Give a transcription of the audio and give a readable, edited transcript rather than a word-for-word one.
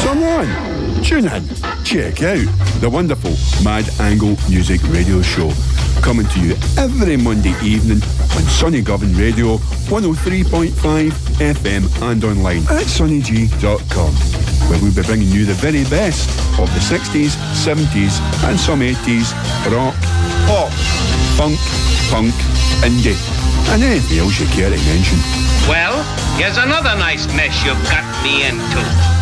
So on, tune in, check out the wonderful Mad Angle Music Radio Show, coming to you every Monday evening on Sonny Govan Radio, 103.5 FM and online at sonnyg.com, where we'll be bringing you the very best of the 60s, 70s and some 80s rock, pop, funk, punk, indie and anything else you care to mention. Well, here's another nice mess you've got me into.